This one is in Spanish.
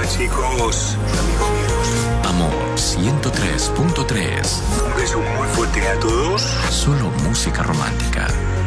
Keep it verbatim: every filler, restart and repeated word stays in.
chicos. Amor ciento tres punto tres. Un beso muy fuerte a todos. Solo música romántica.